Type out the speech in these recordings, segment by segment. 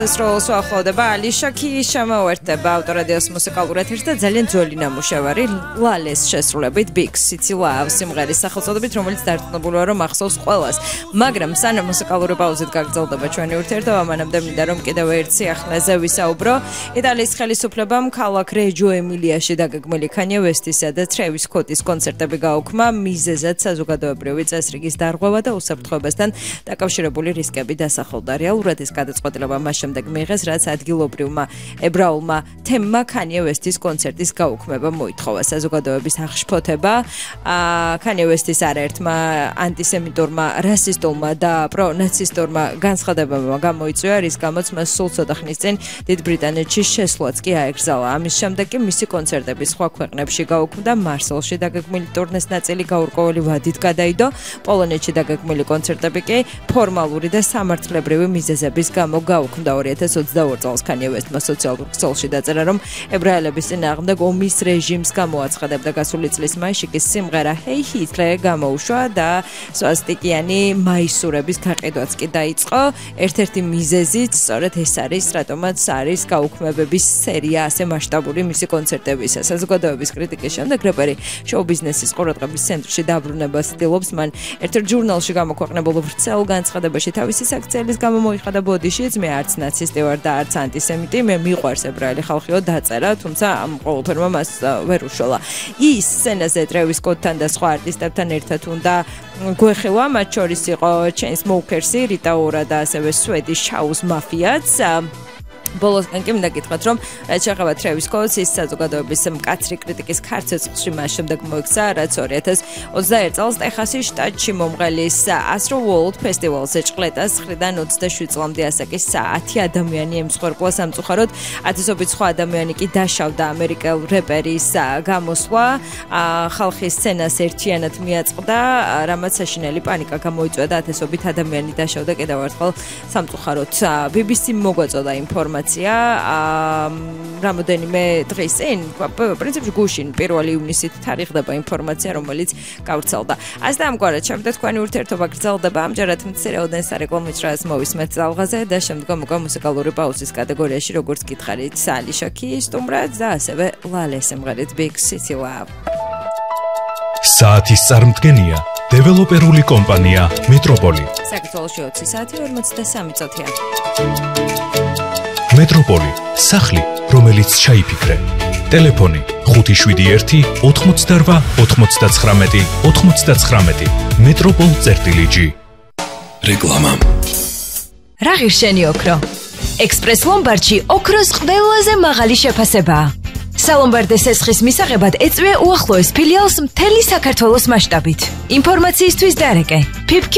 როლს უახლოვდება ალიშა კიის შემოერთება ავტორადიოს მუსიკალურ ეთერს და ძალიან ძველი ნამუშევარი ლალეს შესრულებით Big City Love სიმღერის სახელწოდებით, რომელიც დარწმუნებულია რომ ახსოვს ყველას. მაგრამ სანამ მუსიკალური პაუზით გაგრძელდება ჩვენი ურთიერთობა, მანამდე მინდა რომ კიდევ ერთ სიახლეზე ვისაუბრო. იტალიის ხელისუფლებამ ქალაქ რეჯო ემილიაში დაგეგმილი Kanye West-ისა და Travis Scott-ის კონცერტები გაუქმა, მიზეზად საზოგადოებრივი წესრიგის დარღვევა და უსაფრთხოებასთან დაკავშირებული რისკები დასახელდა. რეალურად ეს გადაწყვეტილება მას მიიღეს, რაც ადგილობრივმა ებრაულმა თემმა Kanye West-ის კონცერტის გაუქმება მოითხოვა. საზოგადოების აღშფოთება Kanye West-ის არაერთმა ანტისემიტურმა, რასისტულმა და პრონაცისტურმა განცხადებებმა გამოიწვია, რის გამოც მას სულ ცოტა ხნის წინ დიდ ბრიტანეთში შესვლაც კი აეკრძალა. ამის შემდეგ კი მისი კონცერტები სხვა ქვეყნებში გაუქმდა, მარსელში დაგეგმილი ტურნეს ნაწილი გაურკვეველი ვადით გადაიდო, პოლონეთში დაგეგმილი კონცერტები კი ფორმალური და სამართლებრივი მიზეზების გამო გაუქმდა. 2022 წელს Kanye West-მა სოციალურ ქსელში დაწერა, რომ ებრაელების წინააღმდეგ ომის რეჟიმს გამოაცხადებდა. გასული წლის მაისში კი სიმღერა Hey Hitler გამოუშვა და სვასტიკიანი მაისურების გაყიდვაც კი დაიწყო. ერთ-ერთი მიზეზიც სწორედ ეს არის, რატომაც არის გაუქმებების სერია ასე მასშტაბური მისი კონცერტებისა. საზოგადოების კრიტიკის შემდეგ რეპერი შოუ-ბიზნესის ყურადღების ცენტრში დაბრუნებას ცდილობს. მან ერთ-ერთ ჟურნალში გამოქვეყნებულ ვრცელ განცხადებაში თავისი საქციელის გამო მოიხადა ბოდიშიც, მე არც ნაცისტი ვარ და არც ანტისემიტი, მე მიყვარს ებრაელი ხალხიო დაწერა, თუმცა ამ ყოველფერმა მას ვერ უშველა. ის სცენაზე Travis Scott-თან და სხვა არტისტებთან ერთად უნდა გვეხილვა, მათ შორის იყო Chainsmokers-ი, Rita Ora და ასევე სვედის შაუს მაფიაც. ბოლოსკენ კი მინდა გითხრათ, რომ რაც შეეხება Travis Scott-ს, ის საზოგადოების მკაცრი კრიტიკის ქარცეცხლში მას შემდეგ მოექცა, რაც 2021 წელს ტეხასის შტატში მომღერლის Astroworld Festival-ზე ჭყლეტას 9-დან 27 წლამდე ასაკის 10 ადამიანი ემსხვერპლა სამწუხაროდ, ათასობით სხვა ადამიანი კი დაშავდა ამერიკელ რეპერის გამოსვლა. ხალხის სცენას ერთიანად მიაწყდა, რამაც საშინელი პანიკა გამოიწვია და ათასობით ადამიანი დაშავდა კიდევ ერთხელ სამწუხაროდ. BBC მოგვაწოდა ინფორმაცია რამოდენიმე დღის წინ, პრინციპში გუშინ 1 ივნისით თარიღდება ინფორმაცია, რომელიც გავრცელდა. ასე და ამგვარად შევიდა თქვენი ურთიერთობა გრძელდება, ამჯერად მცირეოდენ სარეკლამო ჭრას მოვისმენთ ძალღაზე და შემდგომ უკვე მუსიკალური პაუზის კატეგორიაში როგორც გითხარით, ალიშა კიის სტუმრად და ასევე ლალეს სიმღერით Big City Love. საათის წარმდგენია დეველოპერული კომპანია მეტროპოლი. საქართველოში 20 საათი 43 წუთია. მეტროპოლი, სახლი, რომელიც ჩაიფიქრე. ტელეფონი 571 88 99 99. Metropol.g. რეკლამა. რა ღირშენი ოქრო? ექსპრეს ლომბარდში ოქროს ყველაზე მაღალი შეფასებაა. სალომბარდეს ესხის მისაღებად ეწვია უახლოეს ფილიალს მთელი საქართველოს მასშტაბით. ინფორმაციისთვის დარეკე. PIPK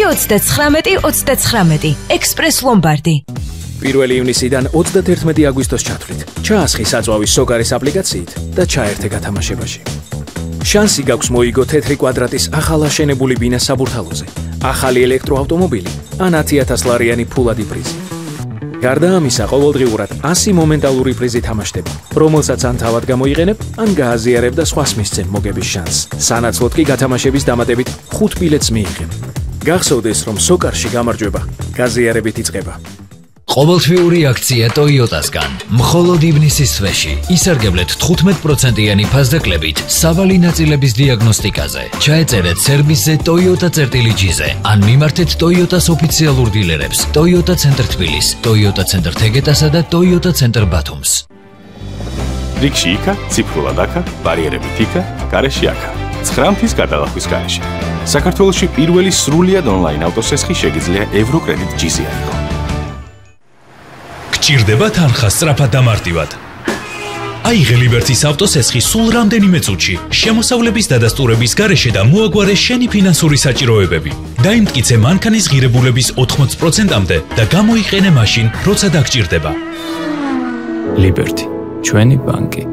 29 ექსპრეს ლომბარდი. 1 ივნისიდან 31 აგვისტოს ჩათვლით. ჩაასხი საწვავის სოკარის აპლიკაციით და ჩაერთე გათამაშებაში. შანსი გაქვს მოიგო თეთრი კვადრატის ახალაშენებული ბინა საბურთალოზე, ახალი ელექტროავტომობილი ან 10,000 ლარიანი ფულადი პრიზი. გარდა ამისა, ყოველდღიურად 100 მომენტალური პრიზი თამაშდება, რომელსაც ან თავად გამოიყენებ, ან გააზიარებ და სხვას მისცემ მოგების შანსს. სანაცვლოდ კი გათამაშების დამატებით 5 ბილეთს მიიღებ. გახსოვდეს, რომ სოკარში გამარჯვება გაზიარებით იწყება. ყოველთვიური აქცია Toyota-სგან. მხოლოდ ივნისის თვეში ისარგებლეთ 15%-იანი ფასდაკლებით სავალი ნაწილების დიაგნოსტიკაზე. ჩაეწერეთ სერვისზე Toyota.gz-ზე ან მიმართეთ Toyota-s ოფიციალურ დილერებს Toyota Center თბილის, Toyota Center თეგეტასა და Toyota Center ბათუმს. რიგში იქა, ციფრულად აქა, ბარიერებით იქა, გარეში აქა. 9 მთის გადალახვის გარეშე. საქართველოში პირველი სრულიად ონლაინ ავტოსესხი შეგიძლია ევროკრედიტ G-ზე აიღო. ჭირდება თანხა სწრაფად და მარტივად. აიღე ლიბერტის ავტოსესხი სულ რამდენიმე წუთში, შემოსავლების დადასტურების გარეშე და მოაგვარე შენი ფინანსური საჭიროებები. დაიმტკიცე მანქანის ღირებულების 80%-მდე და გამოიყენე მაშინ, როცა დაგჭირდება. ლიბერტი, ჩვენი ბანკი.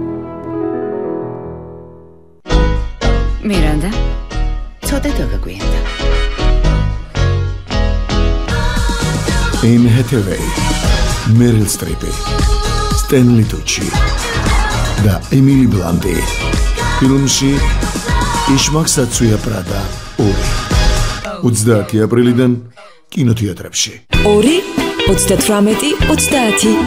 მირანდა, ცოტა დაგაგვიანდა. Anne Hathaway, Meryl Streep, Stanley Tucci და Emily Blunt. ფილმში იშმაკსაცუია პრადა 2. 30 აპრილიდან კინოთეატრებში. 2 38 30